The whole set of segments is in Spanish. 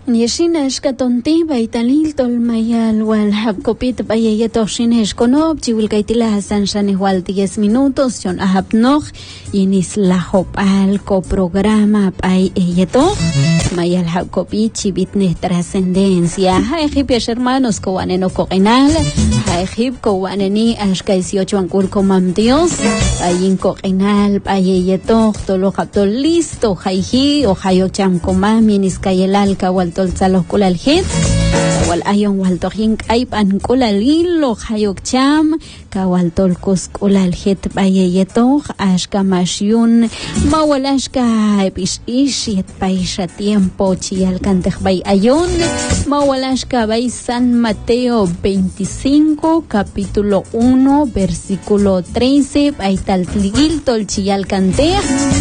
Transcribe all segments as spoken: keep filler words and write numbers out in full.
Yeshinash katonti baitalil tolmayal wal habkopit bayayetoshinish konob chiwilkaitila hasan shanih wal diez minutos yon ahabnoch yinis la hopal ko programa pay eyeto mayal habkopit chibitne trascendencia haijib yash hermanos kowaneno koqinal haijib kowaneni ashka dieciocho ankul komam Dios ayin koqinal payeyeto tolo kaptol listo haiji o hayo cham komam yinis kayelal kawal tol salos kulal hit wal ayon wal tohin ayp an kulal ilo hayok cham kawal tol kus kulal hit bayeyeto ashka mashyun mawal ashka epish ishit paisha tiempo chial kantej bay ayon mawal ashka bay San Mateo veinticinco capítulo uno versículo trece baytal tligil tol chial kantej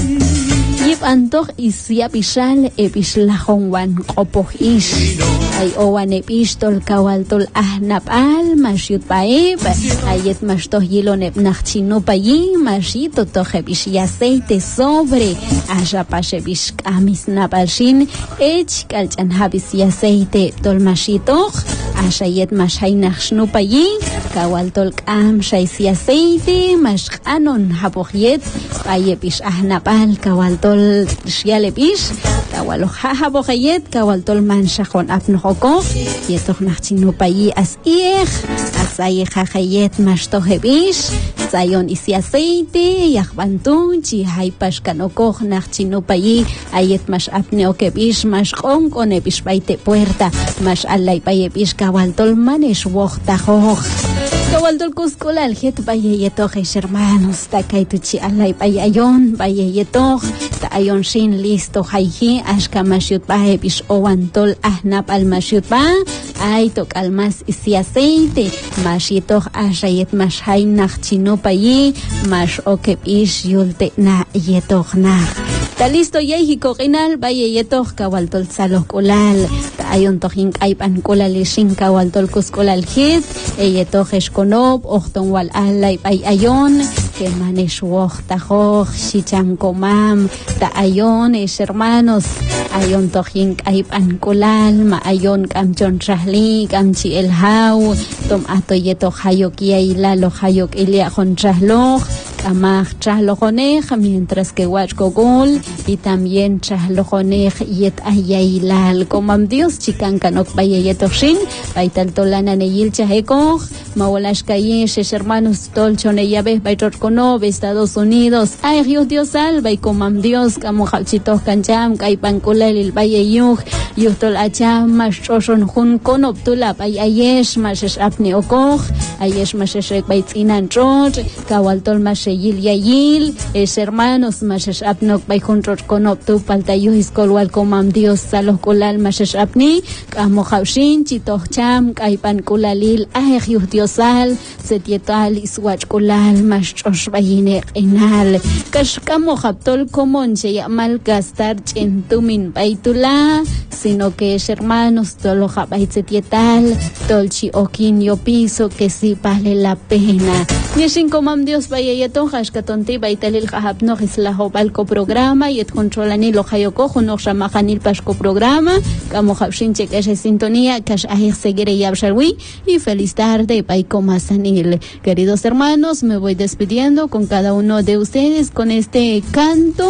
Yip antoh isya pishal epishlahon wan qopoh ish ay owan epistol kawal tol ahnap al mashyut paeb ayet mashtoh yilon epnachchinu payi mashito toh epish yaceite sobre asha pashe bish kamis napalshin ech kalchan habis yaceite tol mashitoh asha yet mashay nachshnu payi kawal tol kam shays yaceite mashkanon hapoh yet payepish ahnap al kawal tol shiale bish kawal haha bohayet kawal tol manshahon apnohoko yetoh nachchinu payi as ich asay hahayet mashtohe bish sayon isi aceite yahbantun chi haypash kanokoh nachchinu payi ayet mash apneoke bish mash konkone bish baite puerta mash alay paye bish kawal tol manesh wohtahoh kawal tol kuskulal het bayeyetoh hermanos takaituchi alay payayon bayeyetoh ayon shin listo hayhi ashka mashyut ba bish owantol ahnap al mashyut ba ay tok almas isi aceite mashitoh ashayet mashay nachchino payi mash oke bish yulte na yetoh na ta listo yehi koqinal bayeyetoh kawal tol saloh kulal ta ayon tohin kaypan kulal shin kawal tol kuskulal hit eyetoh eshkonob ochton wal alay bay ayon que manesh wohtahoh shicham komam ta ayon es hermanos ayon tohin kaypan kulal ma ayon kamchon rahli kamchi el haw tom atoyeto hayok yaila lo hayok ilia hon rahloh kamah trahlojonej mientras que wachkogol y también trahlojonej yet ayailal komam Dios chikan kanok bayeyetoshin baital tolana neyil chahekoj mawalash kayesh es hermanos tolchone yabe baitot konob Estados Unidos ay Dios Dios salva y komam Dios kamo halchitos kancham kaypan kulal il bayeyuj yuhtol acham mashoshon hun konob tulap ay ayesh mashesh apne okoj ayesh mashesh baitsinan trot kawal tol mashe yil yayil es hermanos mashesh apnok bayhun trot konob tu paltayu iskolwal komam Dios salos kulal mashesh apni kamo hawshin chitoh cham kaypan kulalil ay Dios Dios sal setietal iswach kulal mashosh bayine inal kash kamo haptol komon che yamal gastar chentumin baitula sino que es hermanos tolo habaitsetietal tolchi okin yo piso que si vale la pena yeshin komam Dios bayeyeton hashkatonti baitalil hapno islaho balko programa yet controlani lo hayoko no shamahanil pashko programa kamo habshin che que sintonía kash ahir seguire yabshalwi y feliz tarde paiko masanil. Queridos hermanos, me voy despidiendo con cada uno de ustedes con este canto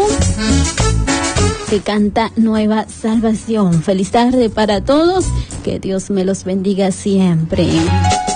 que canta Nueva Salvación. Feliz tarde para todos, que Dios me los bendiga siempre.